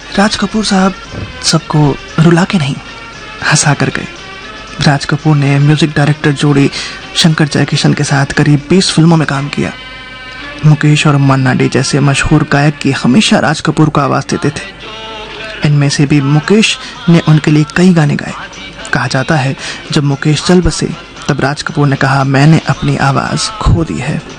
राज कपूर साहब सबको रुला के नहीं, हंसा कर गए। राज कपूर ने म्यूजिक डायरेक्टर जोड़ी शंकर जयकिशन के साथ करीब 20 फिल्मों में काम किया। मुकेश और मन्ना डे जैसे मशहूर गायक की हमेशा राज कपूर को आवाज़ देते थे। इनमें से भी मुकेश ने उनके लिए कई गाने गाए। कहा जाता है जब मुकेश चल बसे तब राज कपूर ने कहा, मैंने अपनी आवाज़ खो दी है।